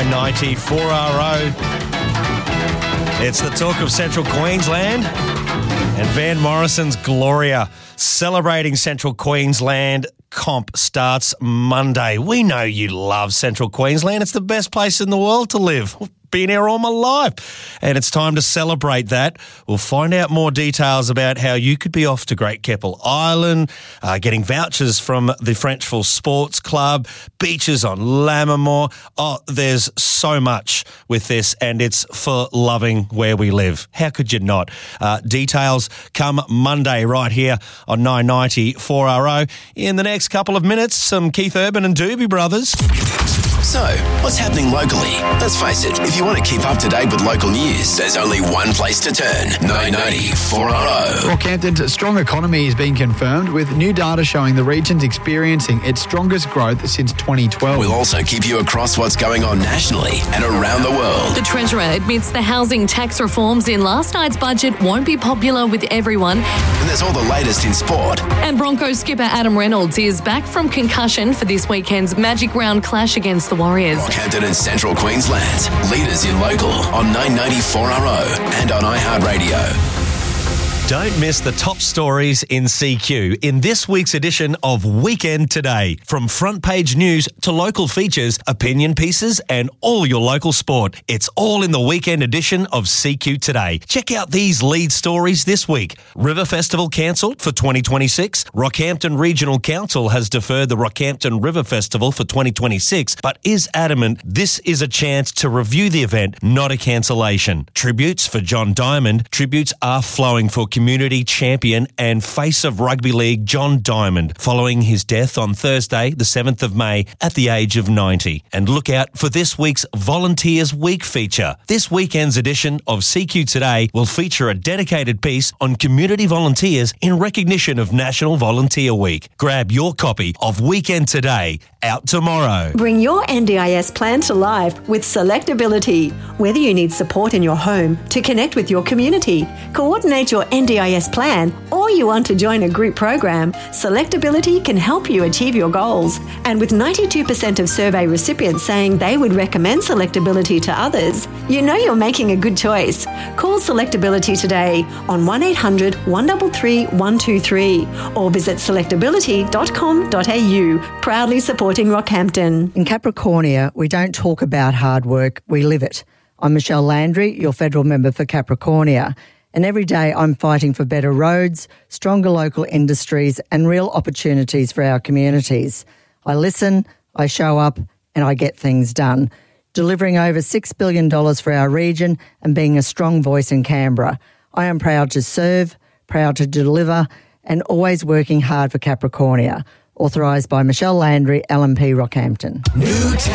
990 4RO. It's the talk of Central Queensland and Van Morrison's Gloria. Celebrating Central Queensland comp starts Monday. We know you love Central Queensland. It's the best place in the world to live. Been here all my life, and it's time to celebrate that. We'll find out more details about how you could be off to Great Keppel Island, getting vouchers from the Frenchville Sports Club, beaches on Lammermoor. Oh, there's so much with this, and it's for loving where we live. How could you not? Details come Monday right here on 990 4RO. In the next couple of minutes, some Keith Urban and Doobie Brothers. So, what's happening locally? Let's face it, if you want to keep up to date with local news, there's only one place to turn. 990 4RO. Rockhampton's strong economy is being confirmed, with new data showing the region's experiencing its strongest growth since 2012. We'll also keep you across what's going on nationally and around the world. The Treasurer admits the housing tax reforms in last night's budget won't be popular with everyone. And there's all the latest in sport. And Broncos skipper Adam Reynolds is back from concussion for this weekend's Magic Round clash against the Warriors. Rockhampton and Central Queensland's leaders in local on 990 4RO and on iHeartRadio. Don't miss the top stories in CQ in this week's edition of Weekend Today. From front page news to local features, opinion pieces and all your local sport. It's all in the weekend edition of CQ Today. Check out these lead stories this week. River Festival cancelled for 2026. Rockhampton Regional Council has deferred the Rockhampton River Festival for 2026, but is adamant this is a chance to review the event, not a cancellation. Tributes for John Diamond. Tributes are flowing for community champion and face of rugby league John Diamond, following his death on Thursday, the 7th of May, at the age of 90. And look out for this week's Volunteers Week feature. This weekend's edition of CQ Today will feature a dedicated piece on community volunteers in recognition of National Volunteer Week. Grab your copy of Weekend Today, out tomorrow. Bring your NDIS plan to life with Selectability. Whether you need support in your home to connect with your community, coordinate your NDIS plan, or you want to join a group program, Selectability can help you achieve your goals. And with 92% of survey recipients saying they would recommend Selectability to others, you know you're making a good choice. Call Selectability today on 1800 133 123 or visit selectability.com.au. Proudly supporting Rockhampton. In Capricornia, we don't talk about hard work, we live it. I'm Michelle Landry, your federal member for Capricornia. And every day I'm fighting for better roads, stronger local industries and real opportunities for our communities. I listen, I show up and I get things done, delivering over $6 billion for our region and being a strong voice in Canberra. I am proud to serve, proud to deliver and always working hard for Capricornia. Authorised by Michelle Landry, LNP Rockhampton. Newtown.